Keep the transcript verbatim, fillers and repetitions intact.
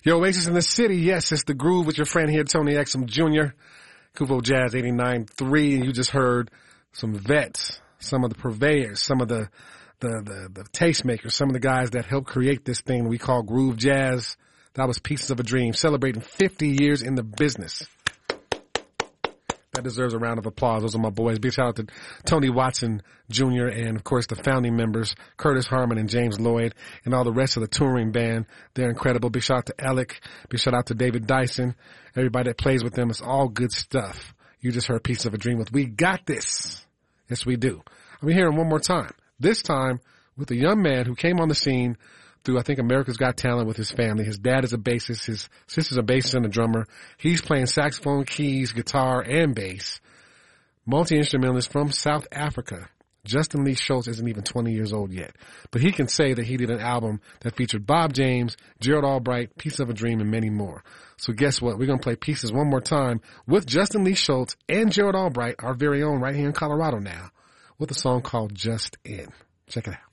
Yo, Oasis in the City. Yes, it's The Groove with your friend here, Tony Exum Junior Kuvo Jazz eighty-nine point three. And you just heard some vets, some of the purveyors, some of the, the, the, the tastemakers, some of the guys that helped create this thing we call groove jazz. That was Pieces of a Dream, celebrating fifty years in the business. That deserves a round of applause. Those are my boys. Big shout out to Tony Watson Junior and, of course, the founding members, Curtis Harmon and James Lloyd, and all the rest of the touring band. They're incredible. Big shout out to Alec. Big shout out to David Dyson. Everybody that plays with them. It's all good stuff. You just heard Piece of a Dream with We Got This. Yes, we do. I'm going to hear him one more time. This time with a young man who came on the scene through, I think, America's Got Talent with his family. His dad is a bassist. His sister's a bassist and a drummer. He's playing saxophone, keys, guitar, and bass. Multi-instrumentalist from South Africa. Justin Lee Schultz isn't even twenty years old yet. But he can say that he did an album that featured Bob James, Gerald Albright, Piece of a Dream, and many more. So guess what? We're going to play Pieces one more time with Justin Lee Schultz and Gerald Albright, our very own right here in Colorado now, with a song called Just In. Check it out.